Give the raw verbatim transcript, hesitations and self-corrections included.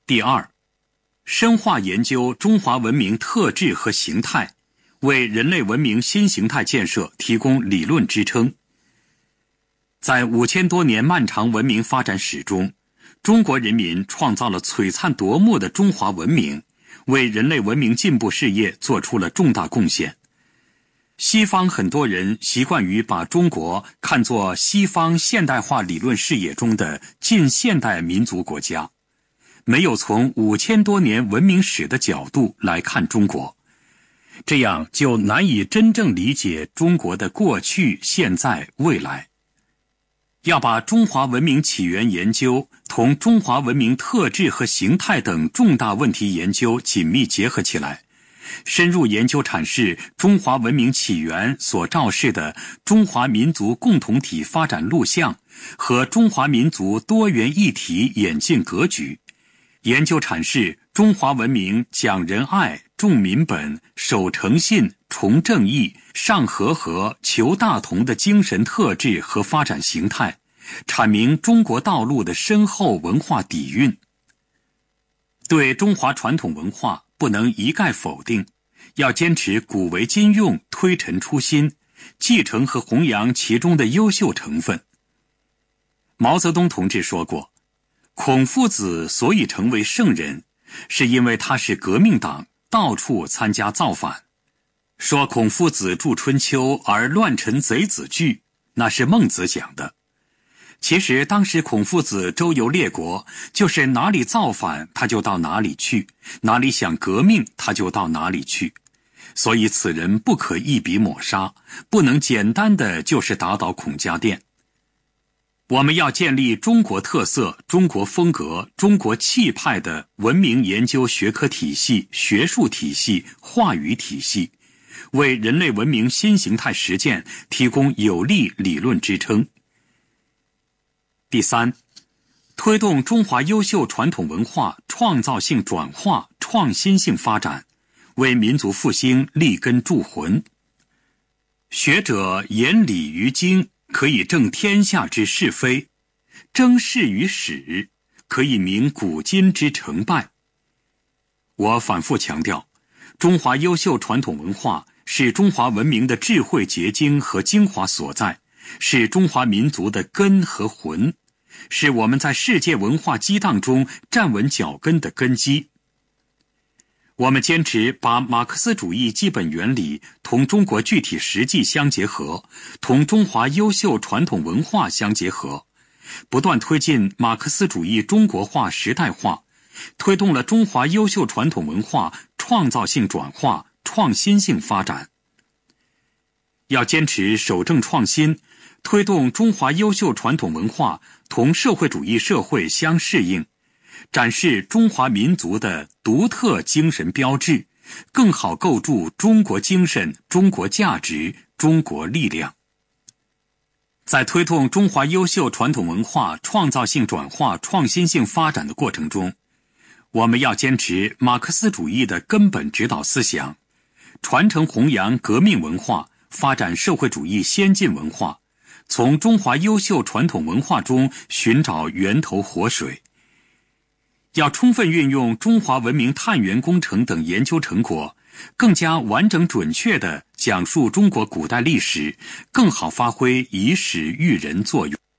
第二，深化研究中华文明特质和形态，为人类文明新形态建设提供理论支撑。在五千多年漫长文明发展史中，中国人民创造了璀璨夺目的中华文明，为人类文明进步事业做出了重大贡献。西方很多人习惯于把中国看作西方现代化理论视野中的近现代民族国家，没有从五千多年文明史的角度来看中国，这样就难以真正理解中国的过去、现在、未来。要把中华文明起源研究同中华文明特质和形态等重大问题研究紧密结合起来，深入研究阐释中华文明起源所昭示的中华民族共同体发展路向和中华民族多元一体演进格局，研究阐释中华文明讲仁爱、重民本、守诚信、崇正义、尚和合、求大同的精神特质和发展形态，阐明中国道路的深厚文化底蕴。对中华传统文化不能一概否定，要坚持古为今用，推陈出新，继承和弘扬其中的优秀成分。毛泽东同志说过，孔夫子所以成为圣人，是因为他是革命党，到处参加造反。说孔夫子著春秋而乱臣贼子惧，那是孟子讲的。其实当时孔夫子周游列国，就是哪里造反他就到哪里去，哪里想革命他就到哪里去。所以此人不可一笔抹杀，不能简单的就是打倒孔家店。我们要建立中国特色、中国风格、中国气派的文明研究学科体系、学术体系、话语体系，为人类文明新形态实践提供有力理论支撑。第三，推动中华优秀传统文化创造性转化、创新性发展，为民族复兴立根铸魂。学者言理于经，可以正天下之是非；争事于史，可以明古今之成败。我反复强调，中华优秀传统文化是中华文明的智慧结晶和精华所在，是中华民族的根和魂，是我们在世界文化激荡中站稳脚跟的根基。我们坚持把马克思主义基本原理同中国具体实际相结合，同中华优秀传统文化相结合，不断推进马克思主义中国化时代化，推动了中华优秀传统文化创造性转化、创新性发展。要坚持守正创新，推动中华优秀传统文化同社会主义社会相适应，展示中华民族的独特精神标志，更好构筑中国精神、中国价值、中国力量。在推动中华优秀传统文化创造性转化、创新性发展的过程中，我们要坚持马克思主义的根本指导思想，传承弘扬革命文化，发展社会主义先进文化，从中华优秀传统文化中寻找源头活水。要充分运用中华文明探源工程等研究成果，更加完整准确地讲述中国古代历史，更好发挥以史育人作用。